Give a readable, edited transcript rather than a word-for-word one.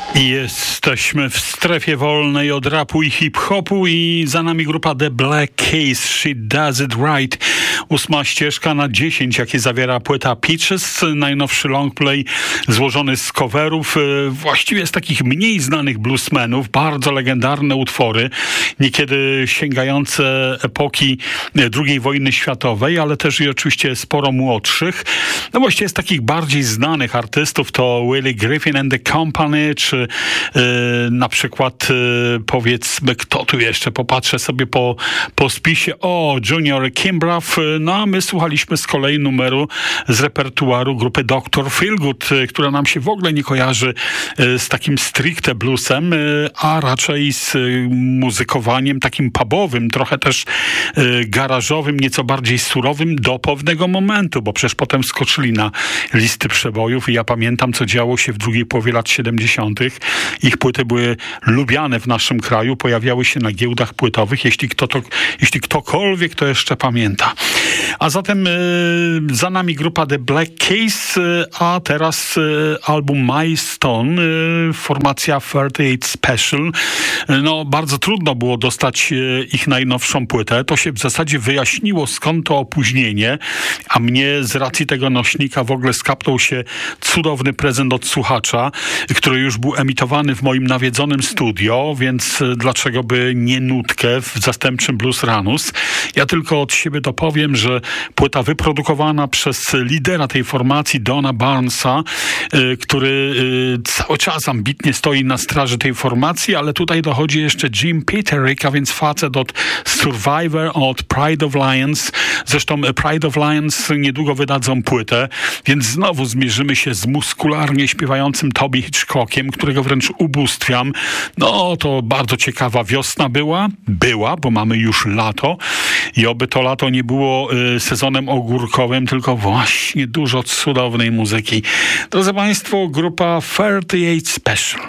Jesteśmy w strefie wolnej od rapu i hip-hopu i za nami grupa The Black Keys, She Does It Right. 8. ścieżka na 10, jakie zawiera płyta Peaches, najnowszy longplay złożony z coverów, właściwie z takich mniej znanych bluesmenów, bardzo legendarne utwory, niekiedy sięgające epoki II wojny światowej, ale też i oczywiście sporo młodszych. No właściwie z takich bardziej znanych artystów to Willie Griffin and the Company, czy na przykład powiedzmy, kto tu jeszcze, popatrzę sobie po spisie, Junior Kimbrough. No a my słuchaliśmy z kolei numeru z repertuaru grupy Dr. Feelgood, która nam się w ogóle nie kojarzy z takim stricte bluesem, a raczej z muzykowaniem takim pubowym, trochę też garażowym, nieco bardziej surowym do pewnego momentu, bo przecież potem skoczyli na listy przebojów i ja pamiętam, co działo się w drugiej połowie lat 70. Ich płyty były lubiane w naszym kraju, pojawiały się na giełdach płytowych, jeśli ktokolwiek to jeszcze pamięta. A zatem za nami grupa The Black Keys, a teraz album Milestone, formacja 38 Special. No, bardzo trudno było dostać ich najnowszą płytę. To się w zasadzie wyjaśniło, skąd to opóźnienie, a mnie z racji tego nośnika w ogóle skapnął się cudowny prezent od słuchacza, który już był emitowany w moim nawiedzonym studio, więc dlaczego by nie nutkę w zastępczym Blues Ranus. Ja tylko od siebie dopowiem, że płyta wyprodukowana przez lidera tej formacji, Dona Barnesa, który cały czas ambitnie stoi na straży tej formacji, ale tutaj dochodzi jeszcze Jim Peterick, a więc facet od Survivor, od Pride of Lions. Zresztą Pride of Lions niedługo wydadzą płytę, więc znowu zmierzymy się z muskularnie śpiewającym Toby Hitchcockiem, którego wręcz ubóstwiam. No to bardzo ciekawa wiosna była, bo mamy już lato i oby to lato nie było sezonem ogórkowym, tylko właśnie dużo cudownej muzyki. Drodzy Państwo, grupa 38 Special.